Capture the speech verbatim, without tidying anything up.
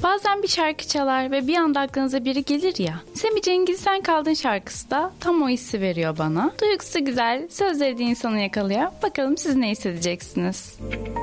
Bazen bir şarkı çalar ve bir anda aklınıza biri gelir ya. Semih Cengiz Sen Kaldın şarkısı da tam o hissi veriyor bana. Duygusu güzel, sözleri de insanı yakalıyor. Bakalım siz ne hissedeceksiniz?